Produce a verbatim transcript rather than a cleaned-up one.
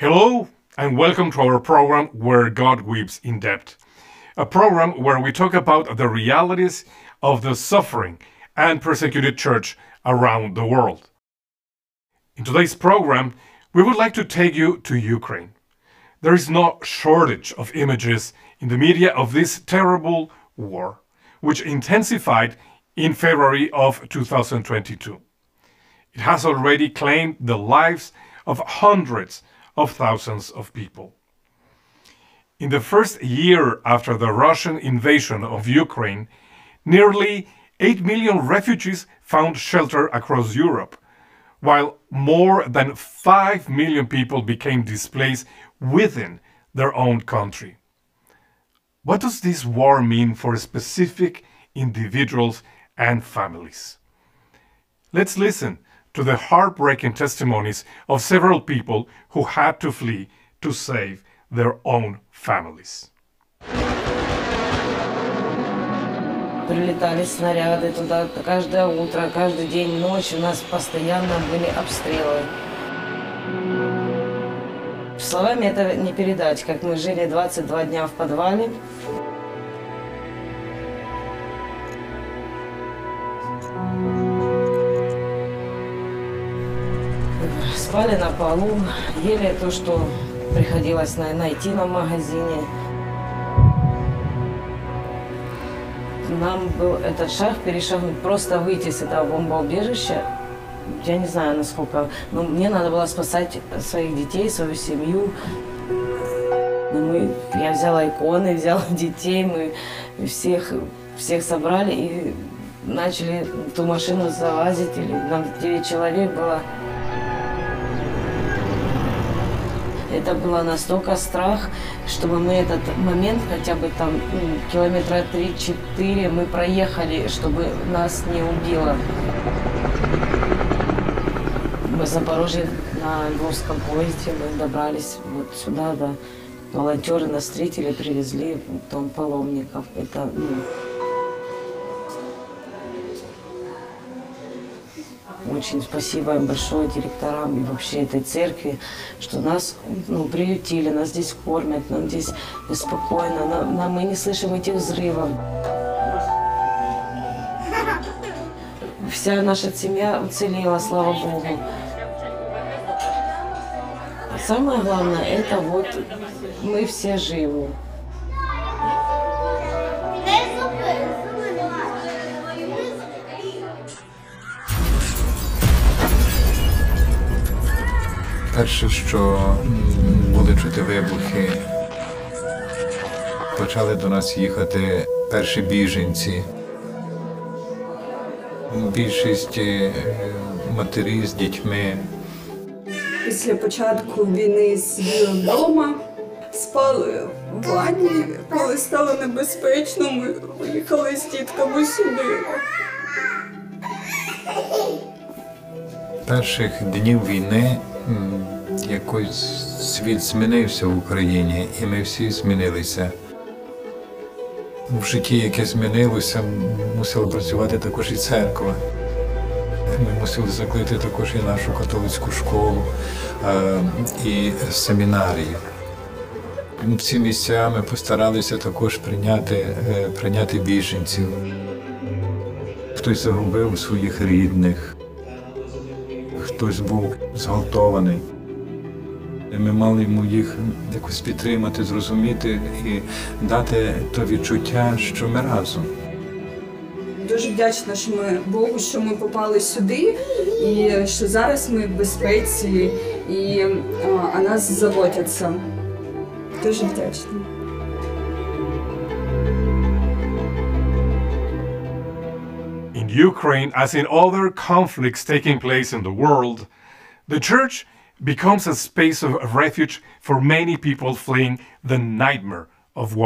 Hello and welcome to our program Where God Weeps in Depth, a program where we talk about the realities of the suffering and persecuted church around the world. In today's program, we would like to take you to Ukraine. There is no shortage of images in the media of this terrible war, which intensified in February of two thousand twenty-two. It has already claimed the lives of hundreds of thousands of people. In the first year after the Russian invasion of Ukraine, nearly eight million refugees found shelter across Europe, while more than five million people became displaced within their own country. What does this war mean for specific individuals and families? Let's listen to the heartbreaking testimonies of several people who had to flee to save their own families. Прилетали снаряды туда каждое утро, каждый день, ночь. У нас постоянно были обстрелы. Словами это не передать, как мы жили двадцать два дня в подвале. Спали на полу, ели то, что приходилось найти на магазине. Нам был этот шаг перешагнуть, просто выйти с этого бомбоубежища. Я не знаю, насколько, но мне надо было спасать своих детей, свою семью. Мы, я взяла иконы, взяла детей, мы всех, всех собрали и начали ту машину залазить. Нам девять человек было. Это было настолько страх, чтобы мы этот момент, хотя бы там километра три-четыре мы проехали, чтобы нас не убило. Мы в Запорожье на Львовском поезде мы добрались вот сюда, да. Волонтеры нас встретили, привезли в дом паломников. Это, ну, очень спасибо им большое директорам и вообще этой церкви, что нас, ну, приютили, нас здесь кормят, нам здесь спокойно, нам, нам, мы не слышим этих взрывов. Вся наша семья уцелела, слава Богу. Самое главное, это вот мы все живы. Перше, що були чути вибухи, почали до нас їхати перші біженці. Більшість матері з дітьми. Після початку війни сиділи вдома, спали в ванні, коли стало небезпечно, ми поїхали з дітками сюди. Перших днів війни якось світ змінився в Україні, і ми всі змінилися. В житті, яке змінилося, мусила працювати також і церква. Ми мусили закликати також і нашу католицьку школу, і семінарію. В ці місця ми постаралися також прийняти, прийняти біженців. Хтось загубив своїх рідних, хтось був зґвалтований. Ми мали йому їх якось підтримати, зрозуміти і дати то відчуття, що ми разом. Дуже вдячна, що ми Богу, що ми попали сюди, і що зараз ми в безпеці, і о нас заботяться. Дуже вдячна. In Ukraine, as in other conflicts taking place in the world, the church becomes a space of refuge for many people fleeing the nightmare of war.